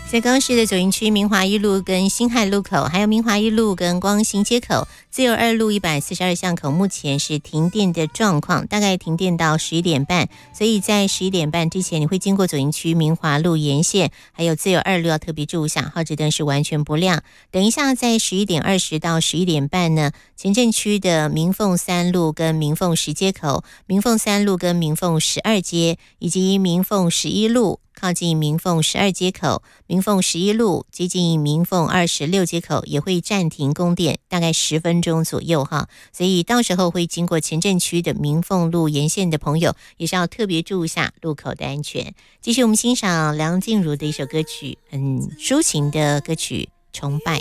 在高市的左营区明华一路跟辛亥路口，还有明华一路跟光兴街口，自由二路142巷口目前是停电的状况，大概停电到11点半，所以在11点半之前你会经过左营区明华路沿线还有自由二路要特别注意一下，号志灯是完全不亮。等一下在11点20到11点半呢，前镇区的明凤3路跟明凤10街口，明凤3路跟明凤12街以及明凤11路靠近明凤12街口，明凤11路接近明凤26街口也会暂停供电，大概10分钟左右哈。所以到时候会经过前镇区的明凤路沿线的朋友，也是要特别注意一下路口的安全。继续我们欣赏梁静茹的一首歌曲，很抒情的歌曲《崇拜》。